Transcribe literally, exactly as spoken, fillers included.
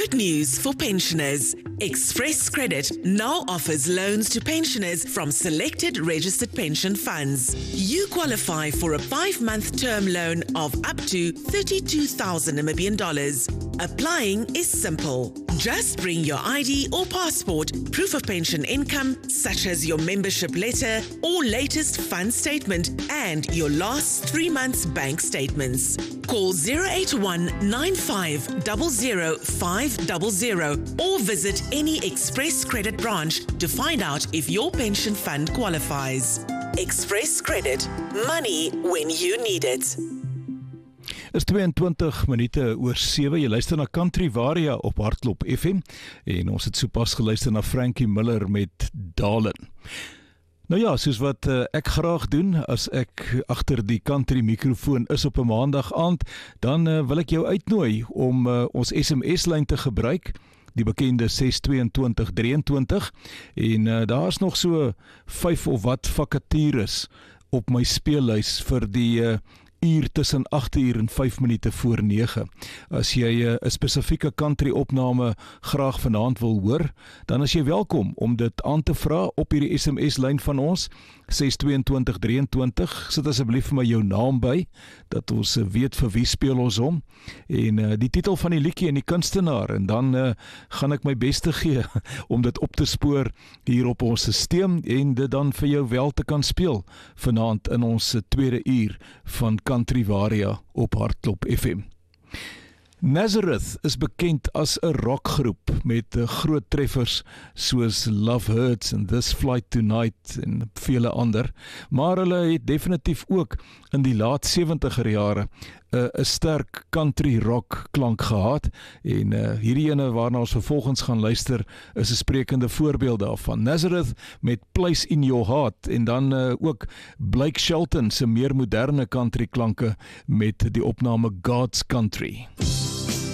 Good news for pensioners. Express Credit now offers loans to pensioners from selected registered pension funds. You qualify for a five-month term loan of up to thirty-two thousand Namibian dollars. Applying is simple. Just bring your I D or passport, proof of pension income, such as your membership letter or latest fund statement, and your last three months bank statements. Call zero eight one nine five zero zero five zero zero or visit any Express Credit branch to find out if your pension fund qualifies. Express Credit. Money when you need it. Is tweeëntwintig minute oor sewe. Jy luister na Country Varia op Hartklop F M en ons het sopas geluister na Frankie Miller met Dalen. Nou ja, soos wat uh, ek graag doen as ek agter die country mikrofoon is op 'n maandag aand, dan uh, wil ek jou uitnooi om uh, ons S M S-lyn te gebruik, die bekende ses twee twee drie twee, en uh, daar's nog so vyf of wat vakatures op my speellys vir die uh, uur tussen agt uur en vyf minute voor nege. As jy 'n uh, spesifieke country opname graag vanaand wil hoor, dan is jy welkom om dit aan te vra op hierdie S M S-lyn van ons, ses twee twee drie twee. Sit asseblief vir my jou naam by, dat ons uh, weet vir wie speel ons om, en uh, die titel van die liedjie en die kunstenaar, en dan uh, gaan ek my beste gee om dit op te spoor hier op ons stelsel, en dit dan vir jou wel te kan speel vanaand in ons uh, tweede uur van Country Varia op Hartklop F M. Nazareth is bekend as 'n rockgroep met groot treffers soos Love Hurts en This Flight Tonight en vele ander, maar hulle het definitief ook in die laat sewentiger jare 'n uh, sterk country rock klank gehad, en uh, hierdie ene waarna ons vervolgens gaan luister is 'n sprekende voorbeeld daarvan. Nazareth met Place in Your Heart, en dan uh, ook Blake Shelton se meer moderne country klanke met die opname God's Country.